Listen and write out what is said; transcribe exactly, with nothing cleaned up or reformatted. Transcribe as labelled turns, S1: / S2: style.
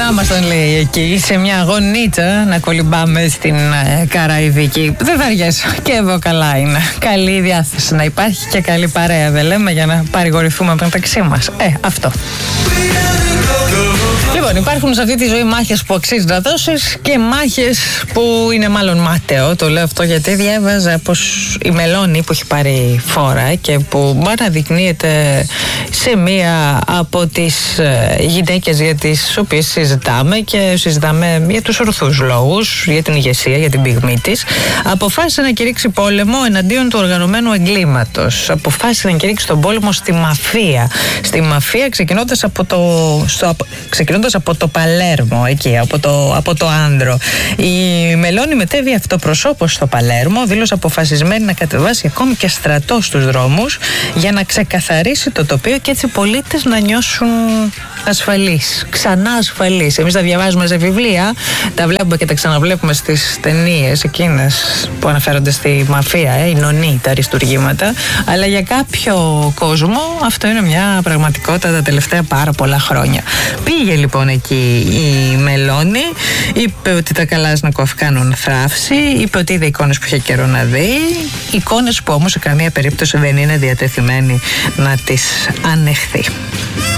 S1: ήμασταν, λέει, εκεί σε μια γονίτσα να κολυμπάμε στην ε, Καραϊβική. Δεν βαριέσαι. Και εδώ καλά είναι. Καλή διάθεση να υπάρχει και καλή παρέα, δεν λέμε, για να παρηγορηθούμε μεταξύ μας. Ε, αυτό. Λοιπόν, υπάρχουν σε αυτή τη ζωή μάχες που αξίζει να δώσεις και μάχες που είναι μάλλον μάταιο. Το λέω αυτό γιατί διάβαζα πως η Μελώνη που έχει πάρει φόρα και που αναδεικνύεται σε μία από τις γυναίκες για τις οποίες συζητάμε και συζητάμε για τους ορθούς λόγους, για την ηγεσία, για την πυγμή της, αποφάσισε να κηρύξει πόλεμο εναντίον του οργανωμένου εγκλήματος. Αποφάσισε να κηρύξει τον πόλεμο στη μαφία. Στη μαφία ξεκινώντας από το, στο, ξεκινώντας από το Παλέρμο, εκεί, από το, από το Άνδρο. Η Μελώνη μετέβη αυτοπροσώπως στο Παλέρμο, δήλωσε αποφασισμένη να κατεβάσει ακόμη και στρατό στους δρόμους για να ξεκαθαρίσει το τοπίο και έτσι οι πολίτες να νιώσουν ασφαλείς, ξανά ασφαλείς. Εμείς τα διαβάζουμε σε βιβλία, τα βλέπουμε και τα ξαναβλέπουμε στις ταινίες εκείνες που αναφέρονται στη μαφία, ε, οι νονοί, τα αριστουργήματα, αλλά για κάποιο κόσμο αυτό είναι μια πραγματικότητα τα τελευταία πάρα πολλά χρόνια. Πήγε λοιπόν εκεί η Μελώνη, είπε ότι τα Καλάσνικοφ κάνουν θράψη, είπε ότι είδε εικόνες που είχε καιρό να δει, εικόνες που όμως σε καμία περίπτωση δεν είναι διατεθειμένη να τις ανεχθεί.